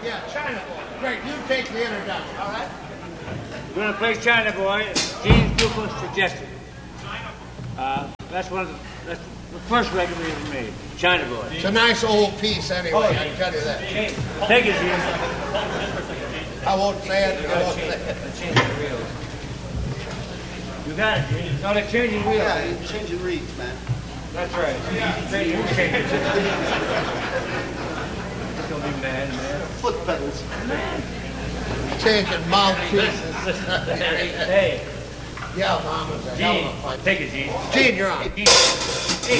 Yeah, China Boy. Great, you take the introduction. All right. We're going to play China Boy, Gene Dupont suggested. That's the first record we ever made, China Boy. It's a nice old piece anyway, I can tell you that. Take it, Gene. I won't say it, I won't say it. You got it, Gene. It's not a changing wheel. Yeah, you're changing reeds, man. That's right. You change it. Don't be mad, man. Foot pedals. Changing mouthpieces. Hey. Yeah, Mom was a hell of a Gene, fight. take it, Gene. Gene, you're on.